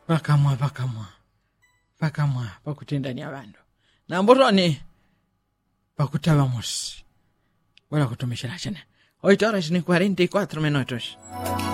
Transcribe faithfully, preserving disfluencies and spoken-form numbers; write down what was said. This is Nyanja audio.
pakamwa pakamwa pakamwa pakutendani abantu nambotoni pakutaba musi wala kutumishira chana oito horas ni cuarenta y cuatro minutos.